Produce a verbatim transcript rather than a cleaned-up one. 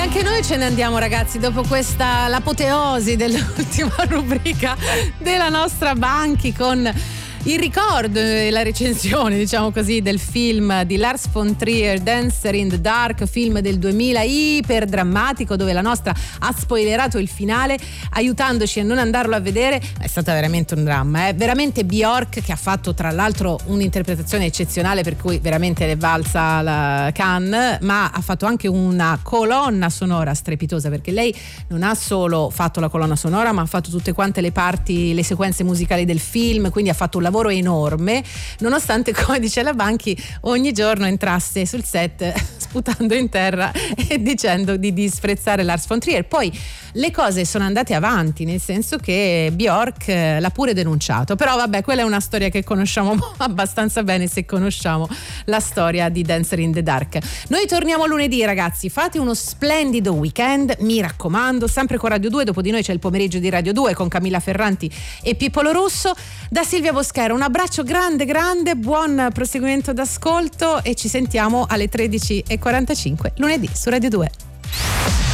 Anche noi ce ne andiamo, ragazzi, dopo questa l'apoteosi dell'ultima rubrica della nostra Banchi con il ricordo e la recensione, diciamo così, del film di Lars von Trier, Dancer in the Dark, film del duemila iper drammatico, dove la nostra ha spoilerato il finale aiutandoci a non andarlo a vedere. È stata veramente un dramma, è eh? veramente Björk, che ha fatto tra l'altro un'interpretazione eccezionale, per cui veramente le valsa la Cannes, ma ha fatto anche una colonna sonora strepitosa, perché lei non ha solo fatto la colonna sonora, ma ha fatto tutte quante le parti, le sequenze musicali del film, quindi ha fatto un lavoro enorme, nonostante, come dice la Banchi, ogni giorno entrasse sul set sputando in terra e dicendo di disprezzare Lars von Trier. Poi le cose sono andate avanti, nel senso che Björk l'ha pure denunciato, però vabbè, quella è una storia che conosciamo abbastanza bene se conosciamo la storia di Dancer in the Dark. Noi torniamo lunedì, ragazzi, fate uno splendido weekend, mi raccomando, sempre con Radio due. Dopo di noi c'è il pomeriggio di Radio due con Camilla Ferranti e Pippo Lorusso. Da Silvia Boschero un abbraccio grande grande, buon proseguimento d'ascolto e ci sentiamo alle tredici e quarantacinque lunedì su Radio due.